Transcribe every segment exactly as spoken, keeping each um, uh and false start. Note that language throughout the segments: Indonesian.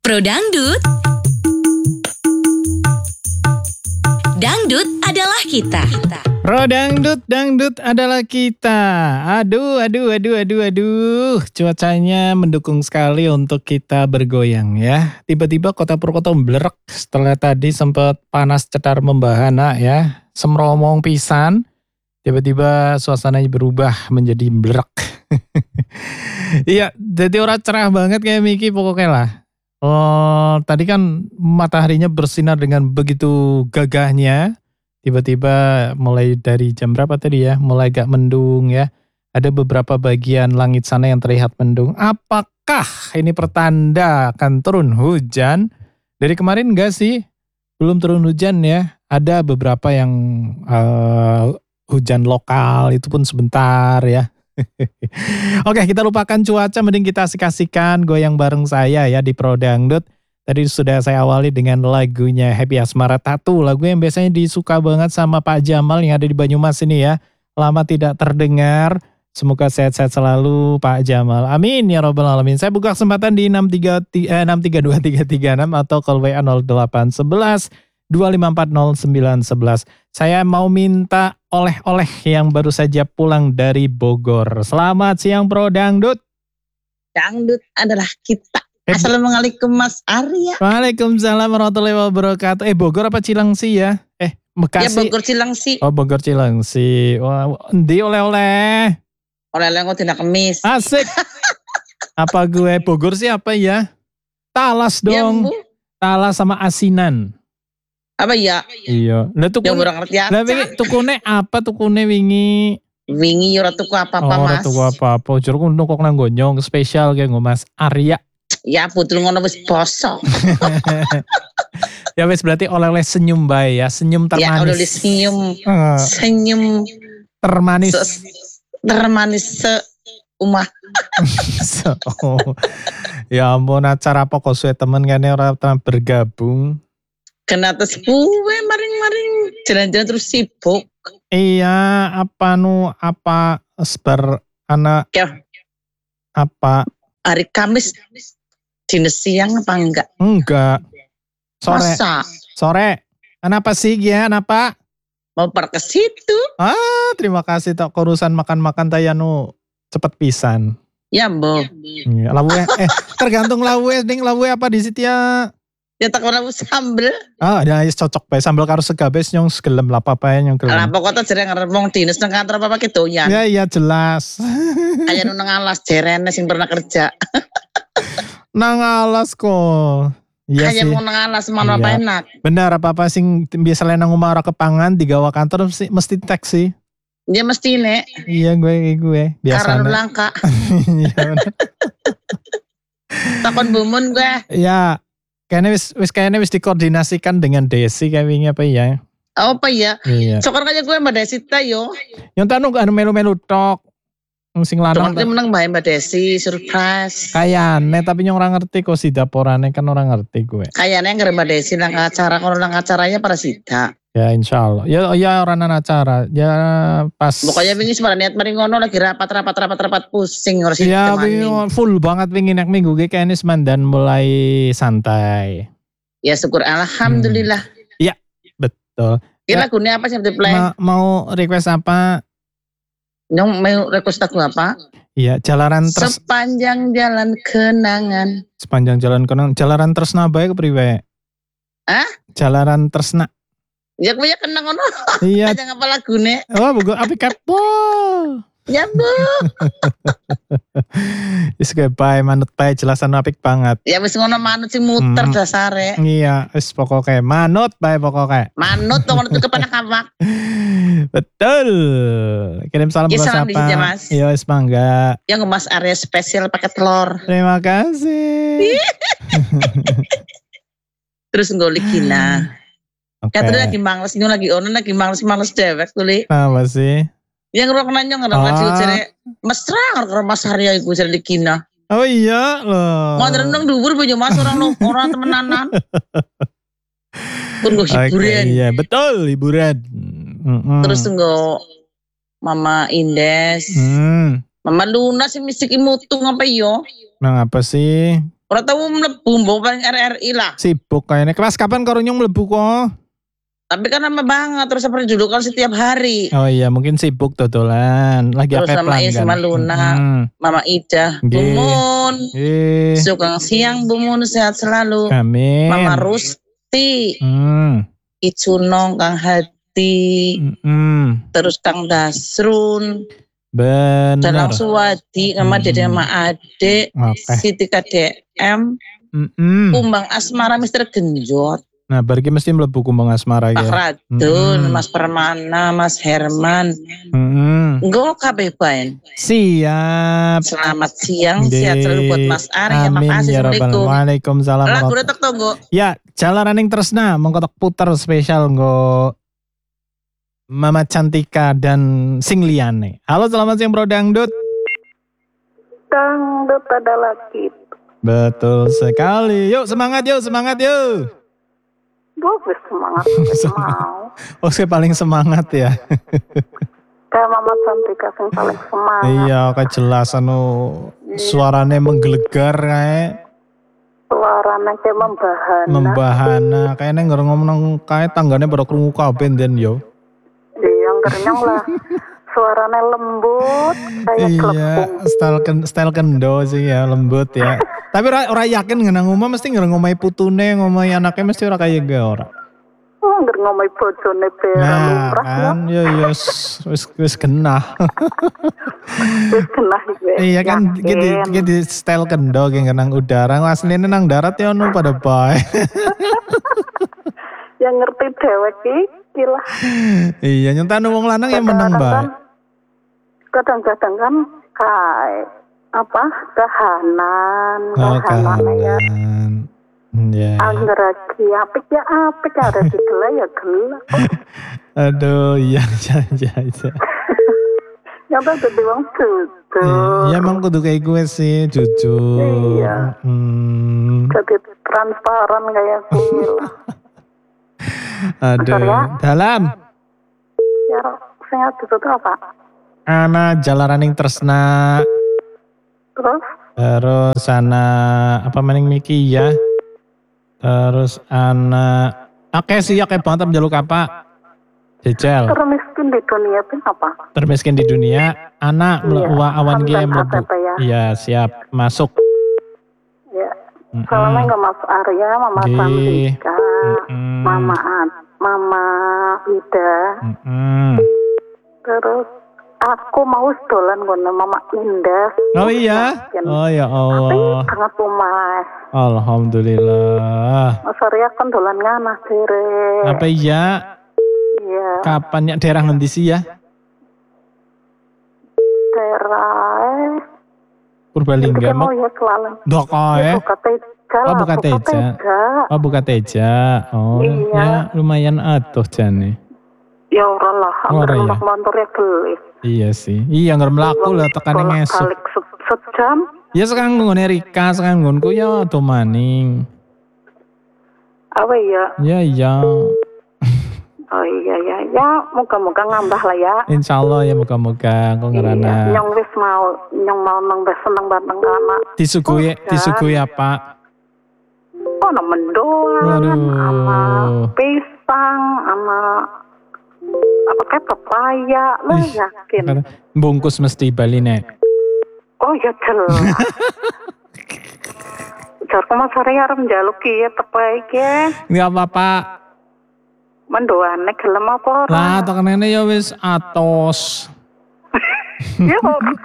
Pro Dangdut. Dangdut adalah kita. Pro Dangdut, dangdut adalah kita. Aduh, aduh, aduh, aduh, aduh. Cuacanya mendukung sekali untuk kita bergoyang ya. Tiba-tiba kota Purwokerto blerek setelah tadi sempat panas cetar membahana ya. Semromong pisan. Tiba-tiba suasananya berubah menjadi blerek. Iya, jadi orang cerah banget kayak Miki pokoknya lah. Oh, tadi kan mataharinya bersinar dengan begitu gagahnya. Tiba-tiba mulai dari jam berapa tadi ya, mulai agak mendung ya. Ada beberapa bagian langit sana yang terlihat mendung. Apakah ini pertanda akan turun hujan? Dari kemarin enggak sih? Belum turun hujan ya. Ada beberapa yang uh, hujan lokal itu pun sebentar ya. Oke, kita lupakan cuaca, mending kita asik-asikan goyang bareng saya ya di Pro Dangdut. Tadi sudah saya awali dengan lagunya Happy Asmara Tattoo, lagu yang biasanya disuka banget sama Pak Jamal yang ada di Banyumas ini ya. Lama tidak terdengar, semoga sehat-sehat selalu Pak Jamal. Amin ya robbal alamin. Saya buka kesempatan di enam tiga dua tiga tiga enam atau call W A nol delapan satu satu dua lima empat nol sembilan satu satu. Saya mau minta oleh-oleh yang baru saja pulang dari Bogor. Selamat siang Pro Dangdut. Dangdut adalah kita. Assalamualaikum Mas Arya. Waalaikumsalam warahmatullahi wabarakatuh. Eh Bogor apa Cilengsi ya? Eh Bekasi. Ya Bogor Cilengsi. Oh Bogor Cilengsi. Wah, endi oleh-oleh? Oleh-oleh kok tidak kemis. Asik. Apa gue Bogor sih apa ya? Talas dong. Ya, Talas sama asinan. Apa ya? Iya. Lah tukune. Yang kurang ngerti aja. Lah wingi tukune apa tukune wingi? Wingi ora tuku apa-apa oh, Mas. Ora tuku apa-apa. Jur ku nukok nang gonyong spesial kayak nggo Mas Arya. Ya putul ngono wis poso. Ya wis berarti oleh-oleh senyum bae ya, senyum termanis. Ya oleh senyum. Uh, senyum termanis. Se, termanis seumah. so, oh. Ya ampun, acara apa kok suwe temen kene ora bergabung. Kena atas kue maring-maring jalan-jalan terus sibuk. Iya, apa nu apa sebar anak ya. Apa hari Kamis dina siang apa enggak? Enggak. Sore. Masa? Sore. Kenapa sih ya? Kenapa? Mau per ke situ. Ah, terima kasih tok urusan makan-makan tayanu cepet pisan. Ya, Mbok. Iya, lawe eh tergantung lawe ding lawe apa di situ ya. Ya tak ora sambel. Ah, ya cocok bae sambel karo segabes nyong segelem lah apa nyong gelem. Lah pokoknya jere ngarep wong dinas nang kantor apa gitu ya. Ya iya jelas. Aya nu nang alas jerene sing pernah kerja. Nang alas kok. Iya sih. Kayak mau nang alas mana apa enak. Benar apa-apa sing biasa nang omah ora kepangan digawa kantor mesti, mesti teks sih. Dia mesti nek. Iya gue gue biasa. Karena langka. Iya benar. Takon bumun gue. Iya. Kayaknya wis wis kayaknya wis dikoordinasikan dengan Desi kayaknya apa ya? Oh, apa ya? Iya. Sokor kaya gue Mbak Desi ta yo. Yang tanu anu melu-melu tok. Sing lanang. Tuh menang Mbak Mbak Desi surprise. Kayane tapi yang orang ngerti kok si daporane kan orang ngerti gue. Kayane nggak Mbak Desi nang acara kalau nang acaranya para sida. Ya insya Allah. Ya ya orang nang acara. Ya pas. Pokoknya wingi sembarang niat mari ngono lagi rapat rapat rapat rapat pusing harus ya full banget wingi nek minggu ge kayaknya semandan mulai santai. Ya syukur alhamdulillah. Iya hmm. betul. Kira lagunya apa sih play? Ma mau request apa? Nyong mau request lagu apa? Iya, jalanan terus. Sepanjang jalan kenangan. Sepanjang jalan kenangan. Jalanan Tresna bae kepriwe? Hah? Jalanan Tresna. Ya gue ya kenang ngono. Iya. Aja ngapa lagune? Oh, bugo api kapo. Ya, Bu. Wis bae manut bae jelasan apik banget. Ya wis ngono manut sing muter hmm. dasare. Iya, wis pokoke manut bae pokoke. Manut to ngono tuh kepanak awak. Betul. Kirim salam ya, buat salam siapa? Iya, Mas. Iya, wis mangga. Yang Mas Arya spesial pakai telur. Terima kasih. Terus nggolik gila. Okay. Katanya lagi mangles, ini lagi ono lagi mangles-mangles dewek tuli. Apa sih? Yang ngerok nanya ngerok ah. lagi jere mesra ngerok Mas Arya iku jere Kina. Oh iya loh. Ngontren nang dhuwur banyu Mas orang lo orang temenanan. Pun gue hiburan. Okay, iya betul hiburan. Mm-mm. Terus nggo Mama Indes. Hmm. Mama Luna sih misik imutung apa yo? Nang apa sih? Ora tau mlebu mbok paling R R I lah. Sibuk kayaknya. Kelas kapan karo nyong mlebu kok? Tapi kan lama banget terus perjudukan setiap hari. Oh iya, mungkin sibuk dodolan. Lagi Terus akeh sama pelanggan. Isma Luna, Hmm. Mama Ida, Nggih. Bumun. Eh, Sugeng siang Bumun, sehat selalu. amin. Mama Rusti, Hmm. Icunong, Kang Hadi, Hmm. terus Kang Dasrun, Bener. Danang Suwadi, sama Hmm. Dede sama Ade, Oke. Siti K D M, Mm-mm. Kumbang Asmara Mister Genjot, Nah, berarti mesti mlebu kumbang asmara Pak ya. Radun, Mm-mm. Mas Permana, Mas Herman. Mm-mm. Engko kabeh bae. Siap. Selamat siang, Nggih. sehat selalu buat Mas Ari. Ya, Amin makasih. ya rabbal. Assalamualaikum. Waalaikumsalam. Lagu warahmatullahi- retak tonggo. Ya, Jalaraning Tresna mengkotak puter spesial nggo Mama Cantika dan sing liyane. Halo, selamat siang Bro Dangdut. Dangdut adalah kita. Betul sekali. Yuk semangat yuk, semangat yuk. Gue wis semangat wis mau. Oh, saya paling semangat ya. Kayak Mama Cantika sing paling semangat. Iya, kayak jelas anu suaranya menggelegar kayak Suaranya kayak membahana. membahana. Kayaknya nggak ngomong kayak tangganya pada krungu kabeh den yo. Iya, kerenyang lah. Suaranya lembut kayak Iya, kelepung. style ken, style kendo sih ya, lembut ya. Tapi ora ora yakin ngenang omah mesti ngereng ngomai putune, ngomai anaknya mesti ora kaya ge ora. Oh, nggak ngomong bojone pera Nah, lumrah ya. kan ya ya wis wis wis genah. Wis kena gue. Iya kan gitu gitu style kendo ge ngenang udara, asline nang darat ya ono pada bae. Yang ngerti dewek iki lah. Iya, nyentane wong lanang yang menang bae. Kadang-kadang kan kayak apa kahanan, Oh, kahanan ya. kahanan. Ya. Angger lagi apik ya apik, ada di gela ya gela. Aduh, iya iya iya. iya. Nyata jadi wong jujur. Iya emang kudu kayak gue sih, jujur. Iya. Hmm. Jadi transparan kayak gue lah. Aduh. Bentar ya. Dalam. Ya, saya itu tuh apa? Ana Jalaraning Tresna. Terus Terus ana apa maning Miki ya. Terus ana oke sih ya kayak banget njaluk apa? Jejel. termiskin di dunia itu apa? Termiskin di dunia. Anak Iya, melewa awan Hamdan ge mlebu. A T P ya. Iya, siap. Masuk. Ya. Mm-mm. Soalnya nggak Mas Arya, Mama Nggih. Sandika, Mm-mm. Mama Ad, Mama Ida. Mm-mm. Terus aku mau dolan ngono Mama Indah. Oh iya. Oh ya Tapi Allah. banget rumah. Alhamdulillah. Mas Arya kan dolan nganah dere. Apa iya? Iya. Kapan ya daerah ngendi sih ya? Daerah. Purbalingga. Mau ya selalu. Dok Ya, eh. buka teja Oh, lah, buka teja. Oh buka teja. Oh Iya. ya lumayan atuh jane. Ya ora lah, Oh, anggar ora ya? untuk motor ya geli. Iya sih. Iya nggak melaku lah tekannya ngesuk. Bolak-balik se- sejam. Ya sekarang ngone Rika, sekarang ngonku ya tuh maning. Apa ya? Ya iya. Oh iya ya, ya moga-moga ngambah lah ya. Insya Allah ya moga-moga kok Iya, ngerana. nyong wis mau, nyong mau nambah seneng bareng anak. Disuguhi Oh, disuguhi apa? Oh, no mendoan, Waduh. sama pisang, sama apa kayak pepaya, lo Ih, yakin? Bungkus mesti Bali nek. Oh ya jelas. Jar Mas Arya arep njaluk ya pepaya iki. Nggak apa-apa. Mendoane gelem apa ora? Lah tekanane ya wis atos. Ya.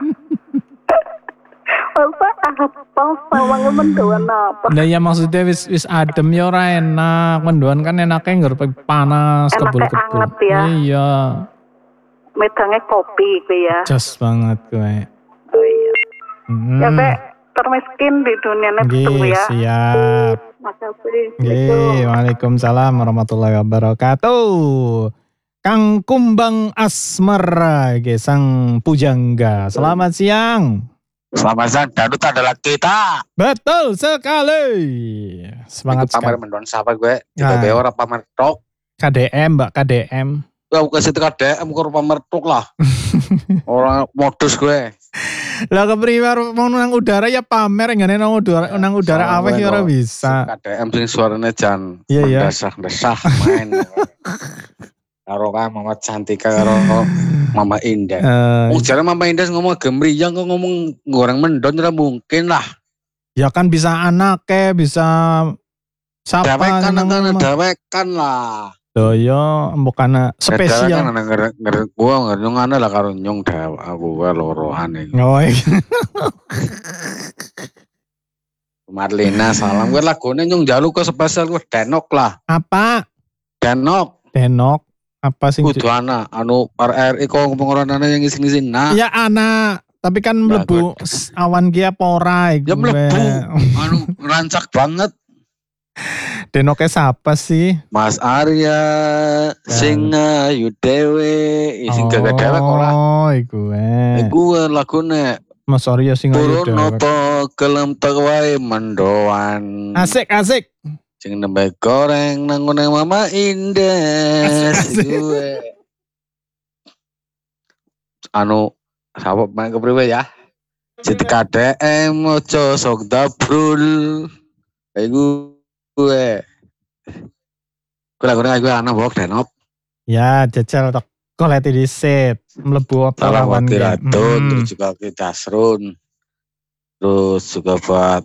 Apa apa sawangnya mendoan apa? Lah ya maksudnya wis wis adem ya ora enak. Mendoan kan enaknya nggak panas Enaknya kebul-kebul. anget ya. Iya. Medangnya kopi gue ya. Jos banget gue. Oh iya. Hmm. Ya Pak, termiskin di dunia ini betul Nggih, ya. siap. Makasih. Nggih, waalaikumsalam warahmatullahi wabarakatuh. Kang Kumbang Asmara, nggih, sang pujangga. Selamat siang. Selamat siang, Dangdut adalah kita. Betul sekali. Semangat Ikut pamer sekali. mendon siapa gue? Nah. Kita nah. orang pamer tok. K D M, Mbak, K D M. Ya bukan situ K D M, bukan pamer tok lah. Orang modus gue. Lah kepriwe mau nang udara ya pamer ngene nang udara nang udara aweh ya ora bisa. K D M sing suarane jan Iya ya. desah-desah main. Karo kan Mama Cantika karo Mama Indah. Eh, Wong jare Mama Indah ngomong gemriyang kok ngomong goreng mendon ora mungkin lah. ya kan bisa anake, bisa siapa Dewekan nang kan omah. dewekan lah. Doyo mbokana Dewekan spesial. ana ngerek gua nyungane lah karo nyung dewe aku wae lorohan iki. Oh, Marlina salam kowe lagone nyung njaluk ke spesial kowe denok lah. apa? Denok Denok apa sih? kudu ana anu R R I kok pengoranane yang ngisi-ngisi nah. Ya anak, tapi kan Ya, mlebu awan ki apa ora iku. Ya mlebu. Anu rancak banget. Denoknya siapa sih? Mas Arya sing ayu dhewe sing gagah dhewe kok lah. Oh, iku eh. Iku lagune Mas Arya sing ayu turun dewek. apa kelem tek wae mendoan. Asik, asik. Sing nembe goreng nang ngone Mama Indah. Asik, asik. Gue. Anu sapa main kepriwe ya? Siti K D M ojo sok dabrul. Iku gue. Gue lagune gue ana bok denok. Ya, jajal tok koleti disit. Mlebu apa Salah lawan wakil ki. Radun, Hmm. terus juga ke Dasrun, terus juga buat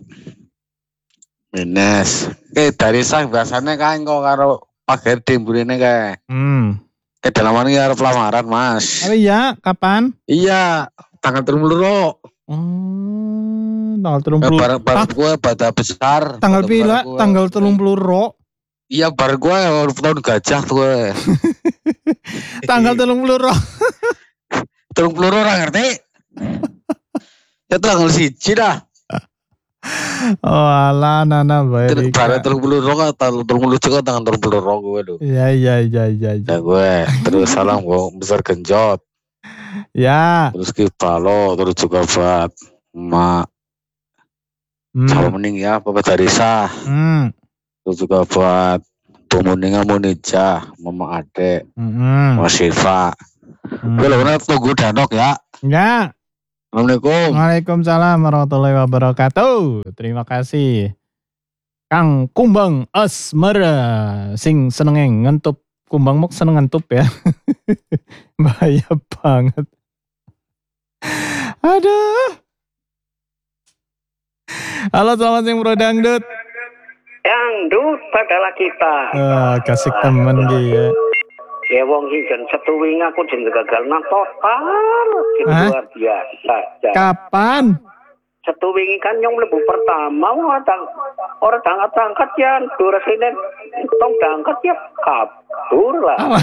Mines. Oke dari sah biasanya kan kok karo Pak Herdi mburine kae. Hmm. Kedalaman iki arep lamaran, Mas. Oh iya, kapan? Iya, tanggal tiga puluh. Oh, tanggal tiga Eh, puluh. bar bar Ah, gue pada besar. tanggal Pada pila? besar gua. Tanggal tiga puluh ro. Iya, bar gue tahun gajah tuh gue. Tanggal tiga puluh ro. tiga puluh orang ngerti? Ya tanggal siji dah. Oh, ala nana baik. Bar tiga puluh orang tanggal tiga puluh juga tanggal tiga puluh orang gue tuh. Ya, ya, ya, ya, ya. Ya gue terus salam gue besar genjot. Ya. Terus ke Palo, terus juga buat Mak Hmm. Salam Mening ya, Bapak Darisa. Hmm. Terus juga buat Bu Muninga Munija, Mama Ade, Hmm. Mas Syifa. Hmm. Gue lho tunggu danok ya. Ya. Assalamualaikum. Waalaikumsalam warahmatullahi wabarakatuh. Terima kasih. Kang Kumbang Asmara sing senenge ngentup. Kumbang mok seneng ngentup ya. Bahaya banget. Aduh. Halo, selamat siang Bro Dangdut. Dangdut adalah kita. Ah, kasih temen gitu ya. Ya wong sing jen setuwing aku jen gagal nang total. Gitu Hah? luar biasa. Jan. Kapan? Setuwing kan yang mlebu pertama ora tang ora tangkat-tangkat ya durasine tong tangkat ya kabur lah. Apa?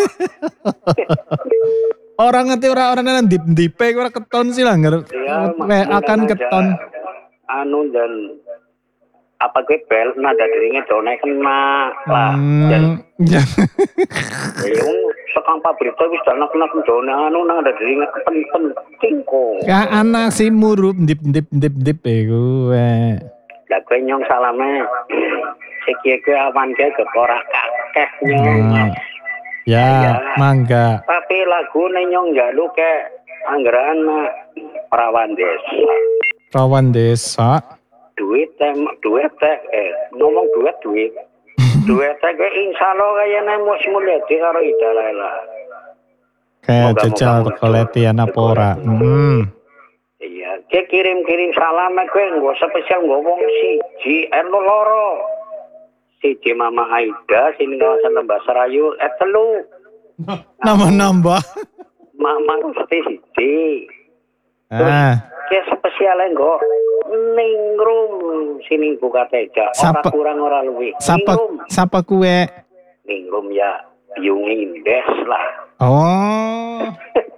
Orang ngerti orang-orang yang dip-dipe ora keton sih lah. Ya, akan keton. Anu dan apa gue bel nada deringnya done kena lah. Dan Hmm, ya. yang sekang pabrika wis anak anak done anu nada deringnya penting kok. Ya anak sih murup dip dip dip dip iku. eh. Lah kowe nyong salame. Siki kowe awan ke ora kakeh nyong. Hmm. Ya, mangga. Tapi lagune nyong njaluk ke anggaran perawan desa. Rawan desa. Duit tem duit teh eh ngomong duit duit. Duit teh ke insyaallah kayane mus mulya karo idalah. Kayak Moga-moga jajal muncul. keletian apa ora. Hmm. Iya, dia kirim-kirim salam kowe nggo spesial nggo wong siji eno loro. Siji Mama Aida sini kawasan Lembah Serayu eh telu. Nambah-nambah. Mama Rusti siji. Ah, Ke spesial nggo ningrum sini buka teja. Ora Sapa- kurang ora luwih. sapa Ningrum. sapa kue? Ningrum ya Yungin Des lah. Oh.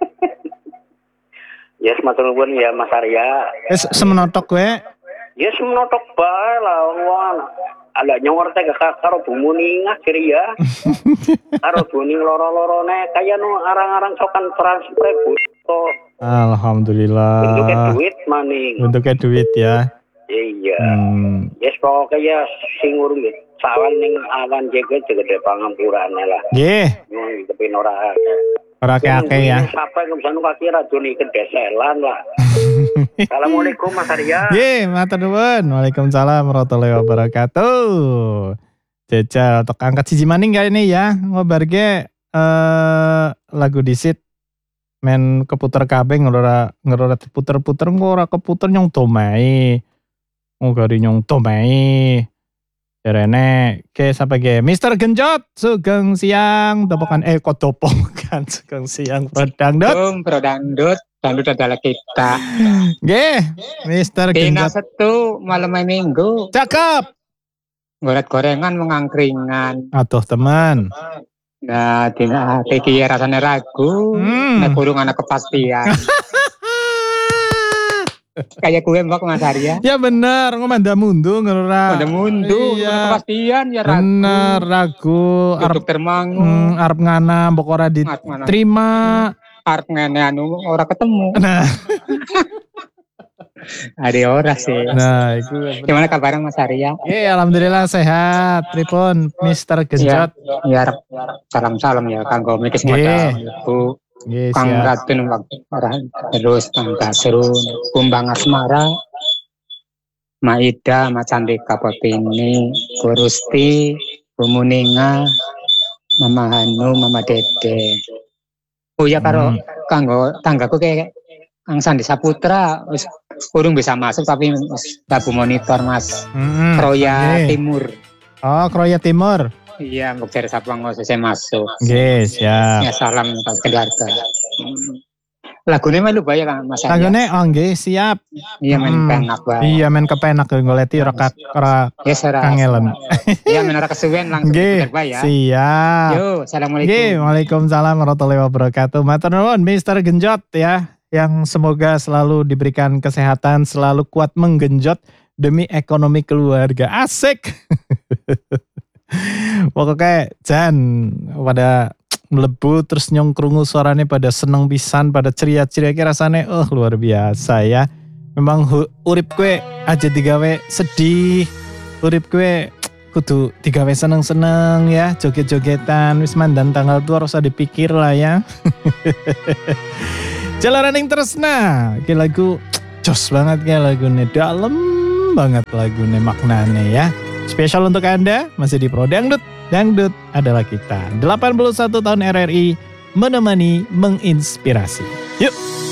Ya matur nuwun ya Mas Arya. Wis semenotok kue. Ya semenotok bae lah wong. Ala nyor teh gak karo bumuni ngasir ya. Karo buning loro-lorone kaya nu arang-arang sokan transfer buto. Alhamdulillah. Bentuknya duit maning. Bentuknya duit ya. Iya. Hmm. Yes pokoknya ya sing urung sawal ning awan jege gede pangampurane lah. Nggih, Nyuwun kepin ora akeh. ora akeh-akeh ya. Sampai ke sana kaki racun ikan deselan lah. Assalamualaikum Mas Arya. Ye, matur nuwun. Waalaikumsalam warahmatullahi wabarakatuh. Jajal tok angkat siji maning gak ini ya. Ngobarge eh lagu disit men keputer kabeh ngerora ngerora puter-puter ora keputer nyong tomai. Ngogari nyong tomai. Jarene ke sampai ge Mister Genjot sugeng siang topokan eh kok topokan sugeng siang Prodangdut. Assalamualaikum Bro Dangdut. Dangdut adalah kita. Nggih, Mister Dina Genjot. Setu malam minggu. Cakep. Goret-gorengan mengangkringan. Atuh teman. Nah, dina iki rasane ragu. Hmm. Nek kurung ana kepastian. Kayak kue mbak Mas Arya. Ya bener, ngomanda mundu ngerora. Pada mundu, Iya. kepastian ya ragu. Bener, ragu. Arep Duduk termangu. hmm, arep ngana mbok ora Arep ngana. diterima. Arep ngene anu ora ketemu. Nah, Ada ora sih. nah iku. Gimana kabarnya Mas Arya? Ye, alhamdulillah sehat. Pripun Mister Genjot? Ya, arep salam-salam ya kanggo mikis Nggih. modal. Ibu Nggih, Kang siap. Ratun ora terus Kang Kasrun, Kumbang Asmara, Maida, Ma Candika Popini, Kurusti, Bumuninga, Mama Hanu, Mama Dede. Oh ya karo Hmm. kanggo tanggaku kayak Kang Sandi Saputra wis kurang bisa masuk tapi wis dabu monitor Mas. Mm-mm. Kroya Nggih. Timur. Oh, Kroya Timur. Iya, mbok cari sapa ngose saya masuk. Nggih, siap. Ya salam pas keluarga. Hmm. Lagune melu bae Kang Mas. Arya. Lagune oh nggih, siap. Iya main Hmm. penak bae. Iya men kepenak goleti ora ka- ora Ya serah. kangelen. Iya menara kesuwen langsung Nggih, puter bae ya. siap. Yo, assalamualaikum. Nggih, waalaikumsalam warahmatullahi wabarakatuh. Matur nuwun Mister Genjot ya, yang semoga selalu diberikan kesehatan, selalu kuat menggenjot demi ekonomi keluarga. Asik. Pokoknya Jan pada melebu terus nyong krungu suaranya pada seneng pisan, pada ceria-ceria ki rasane oh luar biasa ya. Memang hu- urip kue aja digawe sedih. Urip kue kudu digawe seneng-seneng ya, joget-jogetan wis mandan tanggal tua harus dipikir lah ya. Jalaning Tresna, ki lagu jos banget ya lagunya, dalam banget lagunya maknanya ya. Spesial untuk Anda masih di Pro Dangdut. Dangdut adalah kita. delapan puluh satu tahun R R I menemani menginspirasi. Yuk.